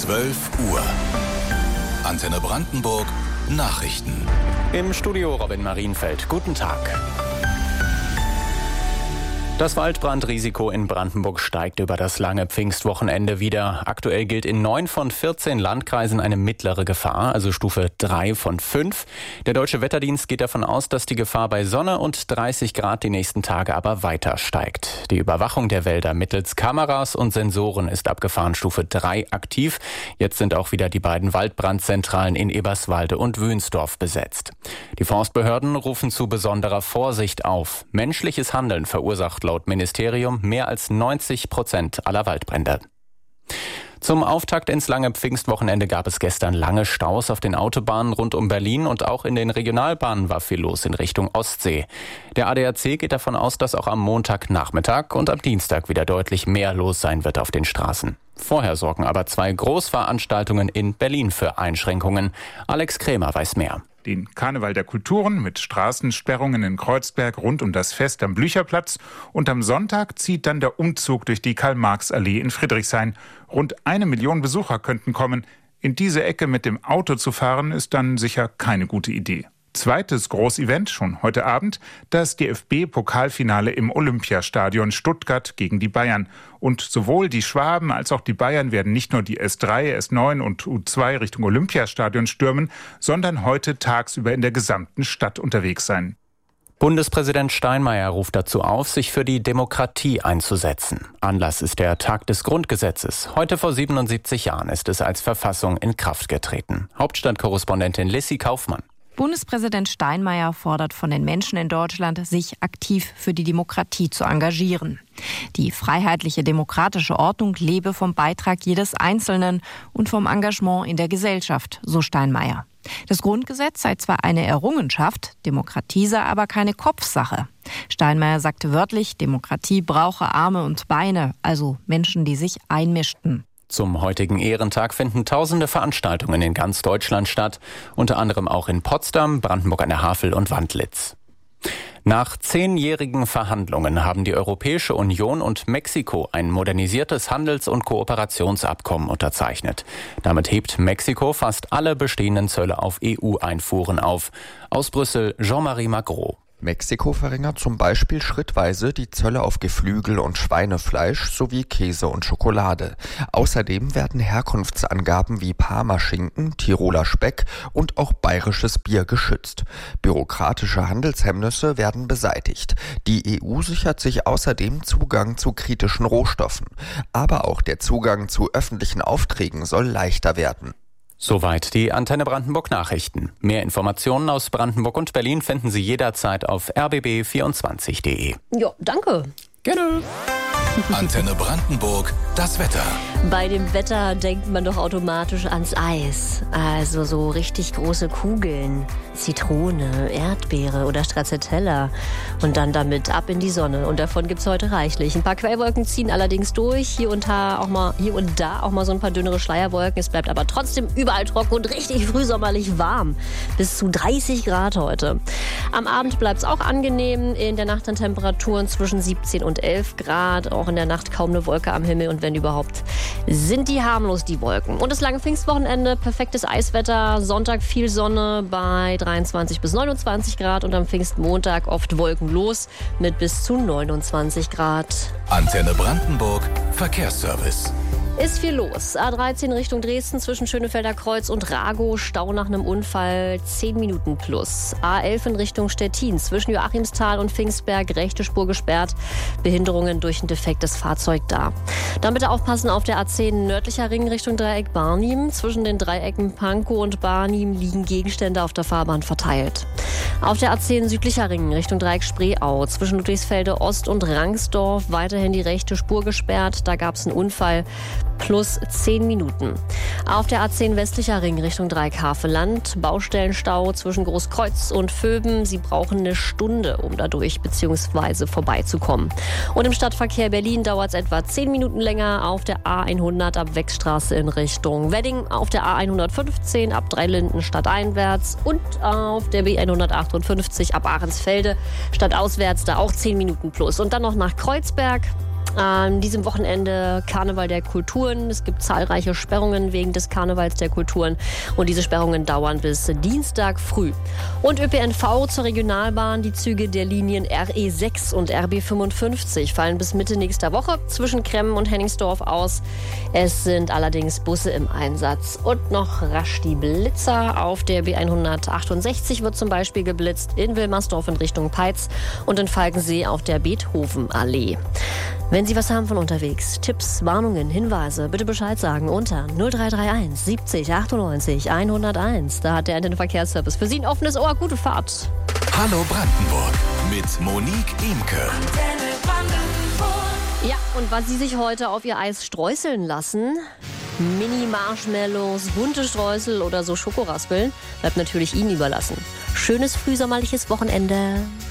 12 Uhr. Antenne Brandenburg Nachrichten. Im Studio Robin Marienfeld. Guten Tag. Das Waldbrandrisiko in Brandenburg steigt über das lange Pfingstwochenende wieder. Aktuell gilt in 9 von 14 Landkreisen eine mittlere Gefahr, also Stufe 3 von 5. Der Deutsche Wetterdienst geht davon aus, dass die Gefahr bei Sonne und 30 Grad die nächsten Tage aber weiter steigt. Die Überwachung der Wälder mittels Kameras und Sensoren ist ab Gefahrenstufe 3 aktiv. Jetzt sind auch wieder die beiden Waldbrandzentralen in Eberswalde und Wünsdorf besetzt. Die Forstbehörden rufen zu besonderer Vorsicht auf. Menschliches Handeln verursacht laut Ministerium mehr als 90% aller Waldbrände. Zum Auftakt ins lange Pfingstwochenende gab es gestern lange Staus auf den Autobahnen rund um Berlin und auch in den Regionalbahnen war viel los in Richtung Ostsee. Der ADAC geht davon aus, dass auch am Montagnachmittag und am Dienstag wieder deutlich mehr los sein wird auf den Straßen. Vorher sorgen aber 2 Großveranstaltungen in Berlin für Einschränkungen. Alex Krämer weiß mehr. Den Karneval der Kulturen mit Straßensperrungen in Kreuzberg rund um das Fest am Blücherplatz. Und am Sonntag zieht dann der Umzug durch die Karl-Marx-Allee in Friedrichshain. Rund 1 Million Besucher könnten kommen. In diese Ecke mit dem Auto zu fahren, ist dann sicher keine gute Idee. Zweites Großevent schon heute Abend, das DFB-Pokalfinale im Olympiastadion Stuttgart gegen die Bayern. Und sowohl die Schwaben als auch die Bayern werden nicht nur die S3, S9 und U2 Richtung Olympiastadion stürmen, sondern heute tagsüber in der gesamten Stadt unterwegs sein. Bundespräsident Steinmeier ruft dazu auf, sich für die Demokratie einzusetzen. Anlass ist der Tag des Grundgesetzes. Heute vor 77 Jahren ist es als Verfassung in Kraft getreten. Hauptstadtkorrespondentin Lissy Kaufmann. Bundespräsident Steinmeier fordert von den Menschen in Deutschland, sich aktiv für die Demokratie zu engagieren. Die freiheitliche demokratische Ordnung lebe vom Beitrag jedes Einzelnen und vom Engagement in der Gesellschaft, so Steinmeier. Das Grundgesetz sei zwar eine Errungenschaft, Demokratie sei aber keine Kopfsache. Steinmeier sagte wörtlich, Demokratie brauche Arme und Beine, also Menschen, die sich einmischten. Zum heutigen Ehrentag finden tausende Veranstaltungen in ganz Deutschland statt, unter anderem auch in Potsdam, Brandenburg an der Havel und Wandlitz. Nach 10-jährigen Verhandlungen haben die Europäische Union und Mexiko ein modernisiertes Handels- und Kooperationsabkommen unterzeichnet. Damit hebt Mexiko fast alle bestehenden Zölle auf EU-Einfuhren auf. Aus Brüssel Jean-Marie Magro. Mexiko verringert zum Beispiel schrittweise die Zölle auf Geflügel und Schweinefleisch sowie Käse und Schokolade. Außerdem werden Herkunftsangaben wie Parmaschinken, Tiroler Speck und auch bayerisches Bier geschützt. Bürokratische Handelshemmnisse werden beseitigt. Die EU sichert sich außerdem Zugang zu kritischen Rohstoffen. Aber auch der Zugang zu öffentlichen Aufträgen soll leichter werden. Soweit die Antenne Brandenburg Nachrichten. Mehr Informationen aus Brandenburg und Berlin finden Sie jederzeit auf rbb24.de. Ja, danke. Gerne. Antenne Brandenburg, das Wetter. Bei dem Wetter denkt man doch automatisch ans Eis. Also so richtig große Kugeln, Zitrone, Erdbeere oder Stracciatella. Und dann damit ab in die Sonne. Und davon gibt's heute reichlich. Ein paar Quellwolken ziehen allerdings durch. Hier und da auch mal so ein paar dünnere Schleierwolken. Es bleibt aber trotzdem überall trocken und richtig frühsommerlich warm. Bis zu 30 Grad heute. Am Abend bleibt's auch angenehm. In der Nacht dann Temperaturen zwischen 17 und 11 Grad. Auch in der Nacht kaum eine Wolke am Himmel und wenn überhaupt, sind die harmlos, die Wolken. Und das lange Pfingstwochenende, perfektes Eiswetter, Sonntag viel Sonne bei 23 bis 29 Grad und am Pfingstmontag oft wolkenlos mit bis zu 29 Grad. Antenne Brandenburg, Verkehrsservice. Ist viel los. A13 Richtung Dresden zwischen Schönefelder Kreuz und Ragow. Stau nach einem Unfall 10 Minuten plus. A11 in Richtung Stettin zwischen Joachimsthal und Pfingstberg. Rechte Spur gesperrt. Behinderungen durch ein defektes Fahrzeug da. Dann bitte aufpassen auf der A10 nördlicher Ring Richtung Dreieck Barnim. Zwischen den Dreiecken Pankow und Barnim liegen Gegenstände auf der Fahrbahn verteilt. Auf der A10 südlicher Ring Richtung Dreieck Spreeau. Zwischen Ludwigsfelde Ost und Rangsdorf weiterhin die rechte Spur gesperrt. Da gab es einen Unfall. Plus 10 Minuten. Auf der A10 westlicher Ring Richtung Dreieck-Havelland. Baustellenstau zwischen Großkreuz und Vöben. Sie brauchen eine Stunde, um dadurch bzw. vorbeizukommen. Und im Stadtverkehr Berlin dauert es etwa 10 Minuten länger auf der A100 ab Wechstraße in Richtung Wedding, auf der A115 ab Dreilinden stadteinwärts und auf der B158 ab Ahrensfelde stadtauswärts, da auch 10 Minuten plus. Und dann noch nach Kreuzberg. An diesem Wochenende Karneval der Kulturen. Es gibt zahlreiche Sperrungen wegen des Karnevals der Kulturen. Und diese Sperrungen dauern bis Dienstag früh. Und ÖPNV zur Regionalbahn. Die Züge der Linien RE6 und RB55 fallen bis Mitte nächster Woche zwischen Kremmen und Hennigsdorf aus. Es sind allerdings Busse im Einsatz. Und noch rasch die Blitzer. Auf der B168 wird zum Beispiel geblitzt in Wilmersdorf in Richtung Peitz und in Falkensee auf der Beethovenallee. Wenn Sie was haben von unterwegs, Tipps, Warnungen, Hinweise, bitte Bescheid sagen unter 0331 70 98 101. Da hat der Antenne Verkehrsservice für Sie ein offenes Ohr. Gute Fahrt. Hallo Brandenburg mit Monique Imke. Ja, und was Sie sich heute auf Ihr Eis streuseln lassen, Mini-Marshmallows, bunte Streusel oder so Schokoraspeln, bleibt natürlich Ihnen überlassen. Schönes frühsommerliches Wochenende.